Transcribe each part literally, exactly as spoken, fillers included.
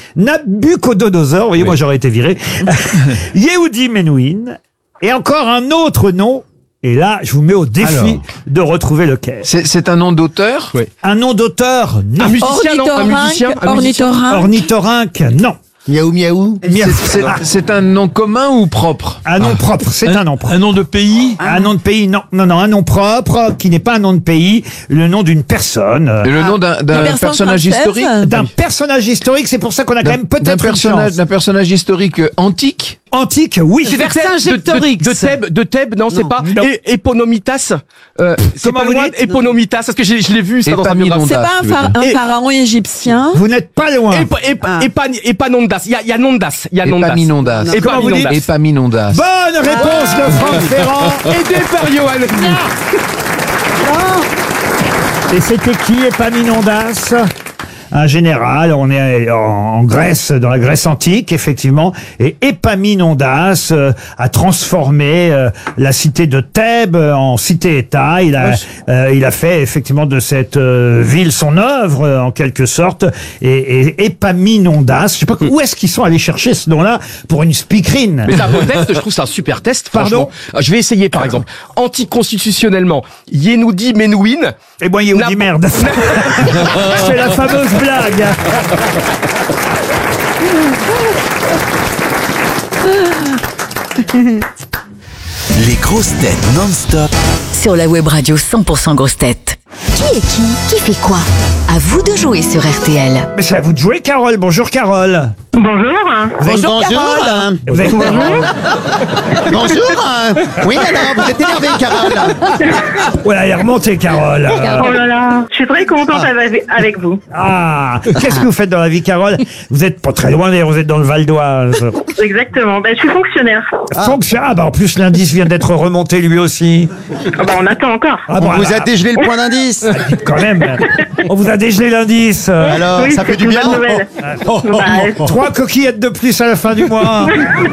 Nabucodonosor, vous voyez, oui. Moi j'aurais été viré. Yehudi Menuhin. Et encore un autre nom. Et là, je vous mets au défi Alors. de retrouver lequel. C'est, c'est un nom d'auteur ? Oui. Un nom d'auteur, non. Un musicien, non. Un musicien, un ornithorynque. Ornithorynque, non. Miaou miaou. C'est, c'est, c'est un nom commun ou propre ? Un nom ah. propre, c'est un, un nom propre. Un nom de pays ? Un nom de pays, non. Non, non, un nom propre qui n'est pas un nom de pays, le nom d'une personne. Et le nom d'un, d'un personnage française. historique ? D'un personnage historique, c'est pour ça qu'on a quand même peut-être d'un une personnage, chance. D'un personnage historique antique ? Antique, oui. Vercingétorix. De, de, de Thèbes, de Thèbes, non, non c'est pas. Non. Et Éponomitas. Euh, c'est pas loin d'Éponomitas, parce que je, je l'ai vu, ça, dans sa biographie. C'est pas un, phara- un pharaon égyptien. Vous n'êtes pas loin. Épanondas. Il y a, il y a Nondas. Il y a Nondas. Épaminondas. Épaminondas. Épaminondas. Bonne réponse de Franck Ferrand. Aidé par Johan. Et c'était qui, Épaminondas ? Un général, on est en Grèce, dans la Grèce antique, effectivement, et Épaminondas euh, a transformé euh, la cité de Thèbes en cité-État. Il a, euh, il a fait effectivement de cette euh, ville son œuvre, euh, en quelque sorte. Et, et Épaminondas, je sais pas où est-ce qu'ils sont allés chercher ce nom-là pour une speakerine. Mais c'est un bon test, je trouve c'est un super test. Pardon ? Je vais essayer, par exemple, anticonstitutionnellement, Yehudi Menuhin. Et moi, Yehudi Na- merde. C'est la fameuse blague. Les grosses têtes non-stop. Sur la web radio cent pour cent grosses têtes. Qui est qui ? Qui fait quoi ? À vous de jouer sur R T L. Mais c'est à vous de jouer, Carole. Bonjour, Carole. Bonjour. Bonjour, Carole. Vous êtes... Bonjour. Bonjour. Oui, alors, vous êtes énervée, Carole. Voilà, elle est remontée, Carole. Oh là là, je suis très contente avec, avec vous. Ah, qu'est-ce que vous faites dans la vie, Carole ? Vous êtes pas très loin, d'ailleurs, vous êtes dans le Val d'Oise. Exactement, ben, je suis fonctionnaire. Ah. Fonctionnaire, ah, bah, en plus, l'indice vient d'être remonté lui aussi. Ah bah, on attend encore. Ah, on bon, vous alors, a dégelé le point d'indice. Quand même. On vous a fait l'indice. Alors, oui, ça fait du bien. Oh, oh, oh. Trois coquillettes de plus à la fin du mois.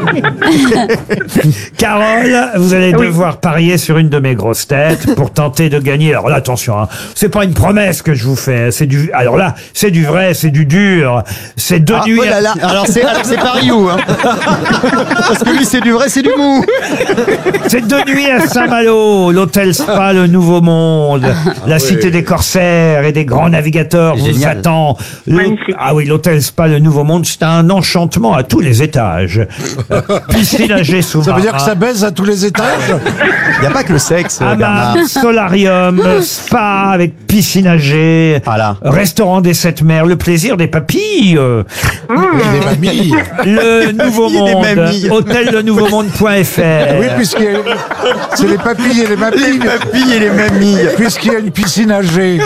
Carole, vous allez oui. devoir parier sur une de mes grosses têtes pour tenter de gagner. Alors là, attention, hein, c'est pas une promesse que je vous fais. C'est du. Alors là, c'est du vrai, c'est du dur. C'est deux ah, nuits. Oh là là. Alors c'est alors c'est Paris-où, hein. Parce que lui, c'est du vrai, c'est du mou. C'est deux nuits à Saint-Malo, l'hôtel Spa, le Nouveau Monde, la ouais. cité des corsaires et des grands navigateurs vous Génial. attend. Magnifique. Ah oui, l'hôtel Spa, le Nouveau Monde, c'est un enchantement à tous les étages. Piscine à jet sous-marin. Ça veut dire que ça baise à tous les étages? Il n'y a pas que le sexe, Hammam, Bernard. solarium, spa avec piscine à jet, Voilà. restaurant des sept mers, le plaisir des papilles. Mmh. Des mamies. Le Nouveau Des Monde, mamies. hôtel le nouveau monde point f r. Oui, puisqu'il y a... c'est les papilles et les mamies. Les papilles et les mamies. Puisqu'il y a une piscine à jet.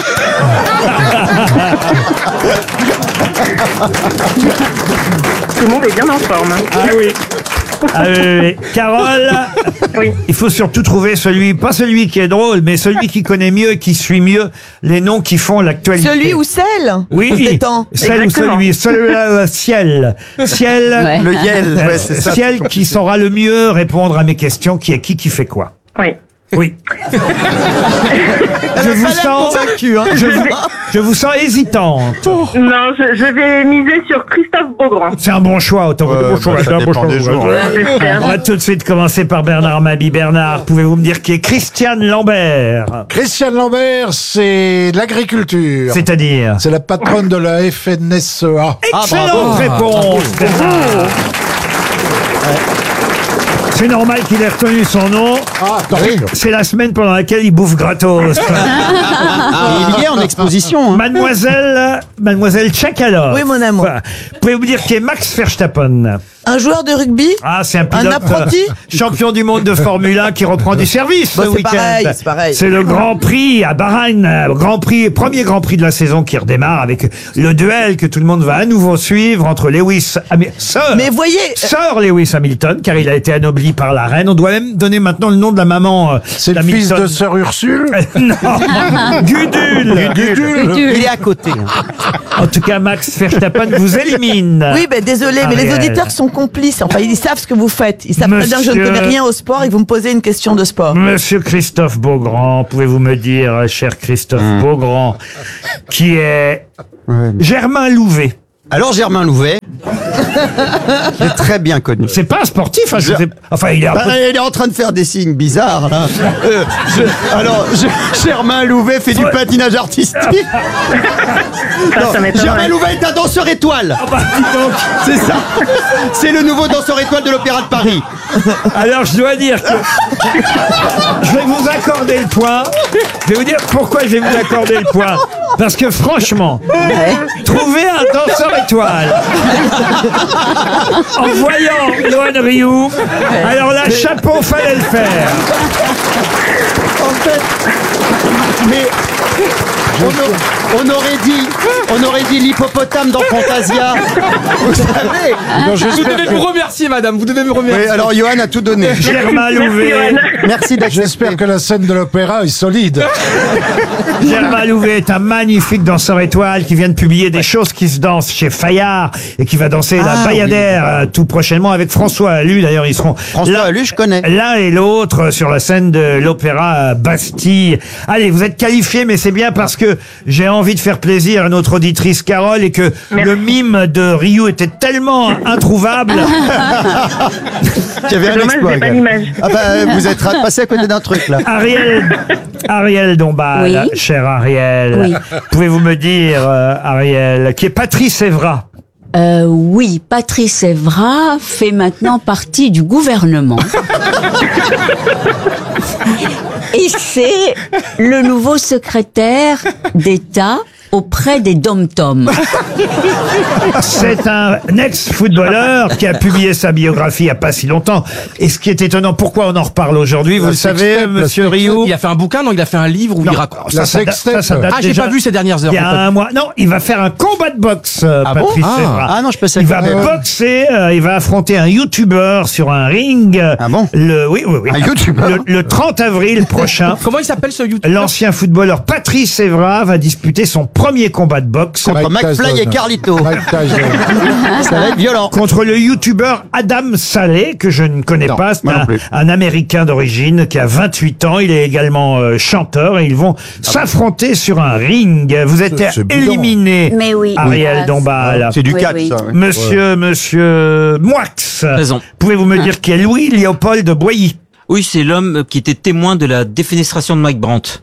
Tout le monde est bien en forme. Ah oui. Ah oui, oui. Carole, Oui. il faut surtout trouver celui, pas celui qui est drôle, mais celui qui connaît mieux et qui suit mieux les noms qui font l'actualité. Celui ou celle? Oui, Détend. celle ou Exactement. celui, celui ciel, ciel, Ouais. Le Yel, euh, ouais, c'est ça. ciel qui saura le mieux répondre à mes questions, qui est qui qui fait quoi. Oui. Oui. Je vous sens, Convaincu, hein. je vous, je vous sens hésitante. Non, je, je vais miser sur Christophe Beaugrand. C'est un bon choix, autant que Ouais, bon choix. bah, ça c'est un bon dépend choix. des jours, hein. J'espère. On va tout de suite commencer par Bernard Mabie. Bernard, pouvez-vous me dire qui est Christiane Lambert? Christiane Lambert, c'est de l'agriculture. C'est-à-dire? C'est la patronne de la F N S E A. Excellente réponse, Bernard. C'est normal qu'il ait retenu son nom. Ah, tant pis. C'est la semaine pendant laquelle il bouffe gratos. Et il y est en exposition. Hein. Mademoiselle, Mademoiselle Tchakalov. Oui, mon amour. Voilà. Pouvez-vous me dire qui est Max Verstappen? Un joueur de rugby? Ah, c'est un pilote, apprenti euh, champion du monde de Formule un qui reprend du service Bah, ce c'est week-end. pareil, c'est pareil. C'est le Grand Prix à Bahreïn, euh, Grand Prix, premier Grand Prix de la saison qui redémarre avec le duel que tout le monde va à nouveau suivre entre Lewis, Ham- Sir, Mais voyez, Sir Lewis Hamilton, car il a été anobli par la reine. On doit même donner maintenant le nom de la maman euh, C'est le fils d'Hamilton. de sœur Ursule. Non, Gudule. Gudule. Il est à côté. En tout cas, Max Verstappen vous élimine. oui, ben désolé, mais les Ariel. auditeurs sont complices. Enfin, ils savent ce que vous faites. Ils savent très bien que je ne Monsieur- connais rien au sport et vous me posez une question de sport. Monsieur Christophe Beaugrand, pouvez-vous me dire, cher Christophe Mmh. Beaugrand, qui est Ouais. Germain Louvet? Alors Germain Louvet, J'ai très bien connu. C'est pas un sportif, hein, je Je- sais- Enfin, il est un Bah, peu... il est en train de faire des signes bizarres, là. Euh, je- alors, je- Germain Louvet fait du patinage artistique. Non, ça m'étonnerait. Germain Louvet est un danseur étoile. Ah bah, dis donc. C'est ça. C'est le nouveau danseur étoile de l'Opéra de Paris. Alors, je dois dire que je vais vous accorder le point. Je vais vous dire pourquoi je vais vous accorder le point. Parce que franchement, trouver un danseur étoile en voyant Yoann Rioux, alors là, chapeau, fallait le faire. En fait, mais on, a- on aurait dit, on aurait dit l'hippopotame dans Fantasia. Vous savez. Non, Vous j'espère devez que- me remercier, madame. Vous devez me remercier. Oui, alors Johan a tout donné. Germain Merci, Louvet, Johan. Merci d'accepter. J'espère que la scène de l'opéra est solide. Germain Louvet est un magnifique danseur étoile qui vient de publier des choses qui se dansent chez Fayard et qui va danser la Ah, Bayadère euh, tout prochainement avec François Allu. D'ailleurs, ils seront François l'un- Allu, je connais. l'un et l'autre sur la scène de l'Opéra Bastille. Allez, vous êtes qualifiés, mais c'est bien parce que j'ai envie de faire plaisir à notre auditrice Carole et que Merci. le mime de Rioux était tellement introuvable. Qu'il y avait un Dommage, exploit, j'ai pas gars. l'image. Ah bah, vous êtes passé à côté d'un truc, là. Ariel, Ariel Dombal, Oui. cher Ariel, Oui. pouvez-vous me dire, euh, Ariel, qui est Patrice Evra? Euh, oui, Patrice Evra fait maintenant partie du gouvernement. Et c'est le nouveau secrétaire d'État auprès des dom-toms. C'est un ex-footballeur qui a publié sa biographie il n'y a pas si longtemps. Et ce qui est étonnant, pourquoi on en reparle aujourd'hui, vous La le savez, sextape, la monsieur Rioux? Il a fait un bouquin, non? Il a fait un livre où Non, il raconte. ça, La ça date- sextape. ça, ça date Ah, j'ai déjà pas vu ces dernières heures. il y a en fait. un mois. Non, il va faire un combat de boxe, euh, Ah bon Patrice Ah. Evra. Ah non, je pensais Il que- va Ah ouais. boxer, euh, il va affronter un youtubeur sur un ring. Ah bon Le, oui, oui, oui. Un youtubeur le, le trente avril prochain. Comment il s'appelle ce YouTube? L'ancien footballeur Patrice Evra va disputer son premier combat de boxe Contre Mike McFly et Tyson. Carlito. Mike Tyson. Ça va être violent. contre le youtubeur Adam Saleh, que je ne connais Non, pas. C'est moi non un, plus. un Américain d'origine qui a vingt-huit ans. Il est également euh, chanteur et ils vont s'affronter sur un ring. Vous êtes C'est- c'est bidon. éliminé, Mais oui. Ariel Oui. Dombal. C'est du Oui, quatre, oui. ça. ouais. Monsieur, monsieur Moix. Présent. Pouvez-vous me dire qui est Louis-Léopold de Boilly? Oui, c'est l'homme qui était témoin de la défenestration de Mike Brandt.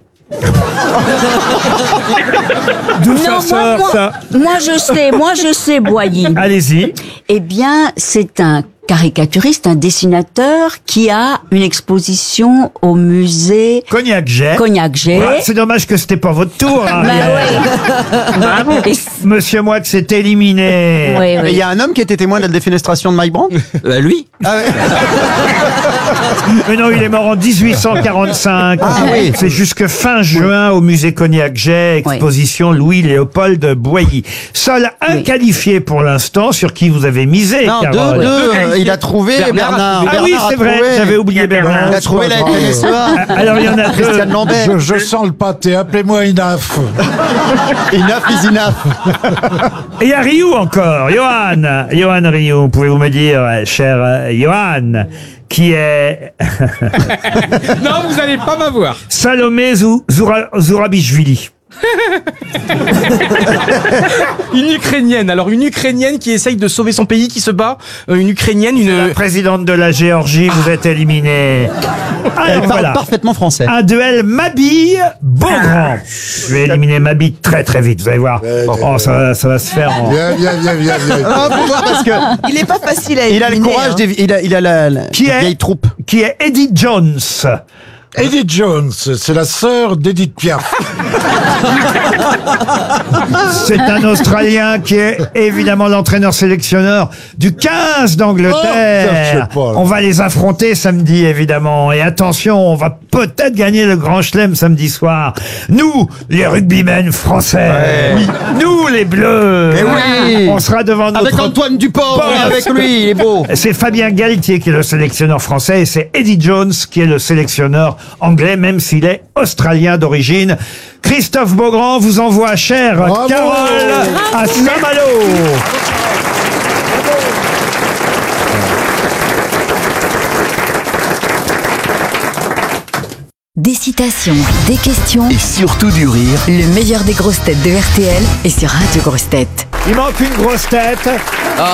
D'où Non, ça moi, sort, moi, ça? moi je sais, moi je sais, Boilly. Allez-y. Eh bien, c'est un caricaturiste, un dessinateur qui a une exposition au musée Cognac-Jet. Cognac-Jet. Ouais, c'est dommage que c'était pas votre tour, Bah Ariel. oui. Et- Monsieur Moix est éliminé. oui, Et il oui. y a un homme qui était témoin de la défenestration de Mike Brandt. Euh, lui Ah ouais. Mais non, il est mort en dix-huit cent quarante-cinq. Ah oui. C'est jusque fin juin au musée Cognac-Jet, exposition Louis-Léopold de Boilly. Seul un Oui. qualifié pour l'instant, sur qui vous avez misé, Non, deux, Carole. deux, euh, il a trouvé Bernard Bernard. a trouvé. Ah oui, Bernard a c'est vrai, trouvé. j'avais oublié Bernard. Bernard. Il a trouvé la F N S E A. Alors il y en a deux. Christiane Lambert. Je, je sens le pâté, appelez-moi Inaf. Enough is enough. Et il y a Rioux encore, Johan. Johan Rioux, pouvez-vous me dire, euh, cher euh, Johan, qui est Non, vous allez pas m'avoir. Salomé Zou- Zoura- Zourabichvili. Une Ukrainienne. Alors, une Ukrainienne qui essaye de sauver son pays, qui se bat. Euh, une Ukrainienne, La une... présidente de la Géorgie, vous êtes éliminé. Elle Alors parle voilà. parfaitement français. Un duel Mabille-Beaugrand. Je vais éliminer Mabille très très vite, vous allez voir. Oh, ça, va- ça va se faire en... Viens, viens, viens, viens, viens. Ah, faut voir parce que Il est pas facile à il a le éliminer, courage hein. des, il a, il a la, la Qui est- vieille troupe. Qui est Eddie Jones. Edith Jones, c'est la sœur d'Edith Piaf. C'est un Australien qui est évidemment l'entraîneur sélectionneur du quinze Oh, d'Angleterre. ça, je sais pas. On va les affronter samedi évidemment. Et attention, on va peut-être gagner le Grand Chelem samedi soir. Nous, les rugbymen français. Oui. Nous, les Bleus. Mais oui. On sera devant notre... Avec Antoine Dupont, Bon. avec lui, il est beau. C'est Fabien Galtier qui est le sélectionneur français et c'est Eddie Jones qui est le sélectionneur anglais, même s'il est australien d'origine. Christophe Beaugrand vous envoie, chère Bravo. Carole, à Saint-Malo. Des citations, des questions, Et surtout du rire. le meilleur des grosses têtes de R T L est sur Radio Grosses Têtes. Il manque une grosse tête.